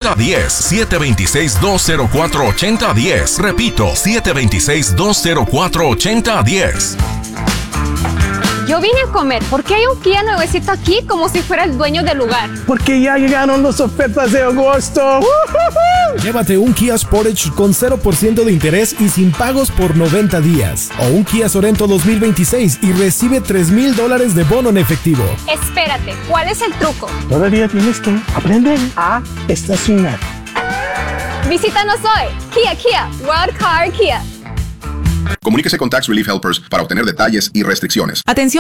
726-204-8010. 726-204-8010. Repito, 726-204-8010. Yo vine a comer. ¿Por qué hay un Kia nuevecito aquí como si fuera el dueño del lugar? Porque ya llegaron las ofertas de agosto. Llévate un Kia Sportage con 0% de interés y sin pagos por 90 días. O un Kia Sorento 2026 y recibe $3,000 de bono en efectivo. Espérate, ¿cuál es el truco? Todavía tienes que aprender a estacionar. Visítanos hoy. Kia, Wild Car Kia. Comuníquese con Tax Relief Helpers para obtener detalles y restricciones. Atención